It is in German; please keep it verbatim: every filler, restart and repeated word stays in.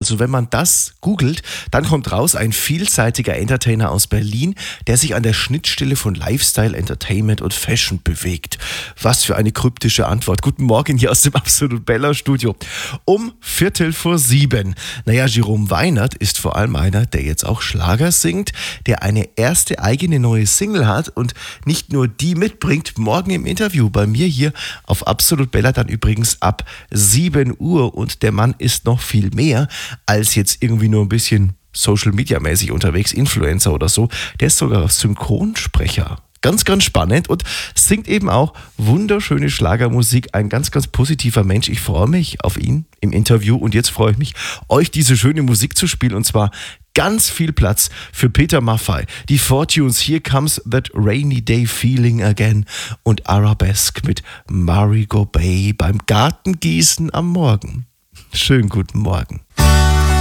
Also wenn man das googelt, dann kommt raus ein vielseitiger Entertainer aus Berlin, der sich an der Schnittstelle von Lifestyle, Entertainment und Fashion bewegt. Was für eine kryptische Antwort. Guten Morgen hier aus dem Absolut Bella Studio. Um Viertel vor sieben. Naja, Jerome Weinert ist vor allem einer, der jetzt auch Schlager singt, der eine erste eigene neue Single hat und nicht nur die mitbringt, morgen im Interview bei mir hier auf Absolut Bella, dann übrigens ab sieben Uhr. Und der Mann ist noch viel mehr als jetzt irgendwie nur ein bisschen Social-Media-mäßig unterwegs, Influencer oder so. Der ist sogar Synchronsprecher. Ganz, ganz spannend und singt eben auch wunderschöne Schlagermusik. Ein ganz, ganz positiver Mensch. Ich freue mich auf ihn im Interview und jetzt freue ich mich, euch diese schöne Musik zu spielen und zwar ganz viel Platz für Peter Maffay. Die Fortunes, Here Comes That Rainy Day Feeling Again und Arabesque mit Marigot Bay beim Gartengießen am Morgen. Schönen guten Morgen.